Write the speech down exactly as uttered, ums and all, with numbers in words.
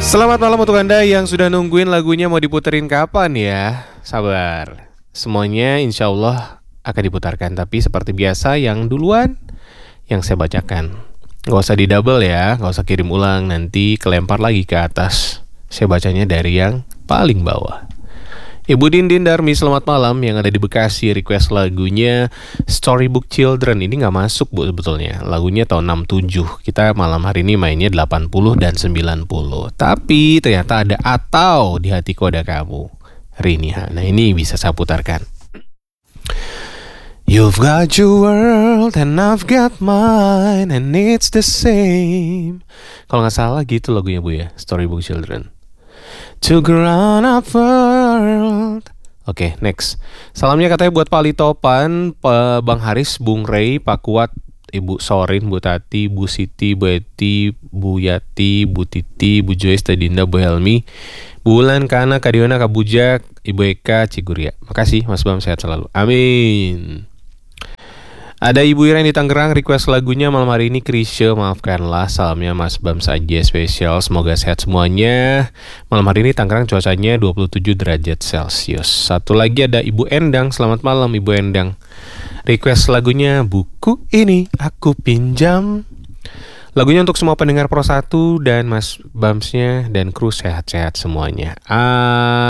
Selamat malam untuk Anda yang sudah nungguin lagunya mau diputerin kapan ya. Sabar, semuanya insya Allah akan diputarkan. Tapi seperti biasa yang duluan yang saya bacakan. Gak usah di double ya, gak usah kirim ulang, nanti kelempar lagi ke atas. Saya bacanya dari yang paling bawah. Ibu Dindin Darmi, selamat malam, yang ada di Bekasi, request lagunya Storybook Children. Ini gak masuk bu sebetulnya, lagunya tahun enam tujuh. Kita malam hari ini mainnya delapan puluh dan sembilan puluh. Tapi ternyata ada Atau di Hatiku Ada Kamu, Rini. Nah ini bisa saya putarkan. You've got your world and I've got mine and it's the same. Kalau gak salah gitu lagunya bu ya, Storybook Children. To grown up world. Oke, okay, next. Salamnya katanya buat Pak Litopan, Pak Bang Haris, Bung Rey, Pak Kuat, Ibu Sorin, Bu Tati, Bu Siti, Bu Eti, Bu Yati, Bu Titi, Bu Joyce, Tadinda, Bu Helmi, Bu Ulan, Kana, Kak Diona, Kak Bujak, Ibu Eka, Ciguria. Makasih Mas Bam, sehat selalu. Amin. Ada Ibu Ira di Tangerang, request lagunya malam hari ini Krisya, maafkanlah. Salamnya Mas Bam saja spesial, semoga sehat semuanya. Malam hari ini Tangerang cuacanya dua puluh tujuh derajat Celcius. Satu lagi ada Ibu Endang, selamat malam Ibu Endang. Request lagunya Buku Ini Aku Pinjam. Lagunya untuk semua pendengar Pro satu dan Mas Bamsnya dan kru sehat-sehat semuanya. Ah